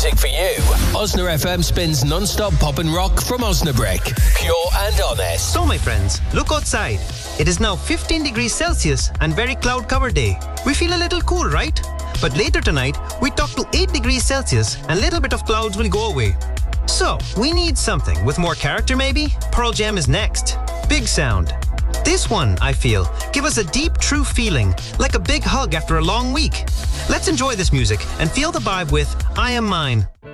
music for you. Osna FM spins non-stop pop and rock from Osnabrück. Pure and honest. So my friends, look outside. It is now 15 degrees Celsius and very cloud-covered day. We feel a little cool, right? But later tonight, we talk to 8 degrees Celsius and a little bit of clouds will go away. So, we need something with more character maybe? Pearl Jam is next. Big sound. This one, I feel, give us a deep, true feeling, like a big hug after a long week. Let's enjoy this music and feel the vibe with I Am Mine.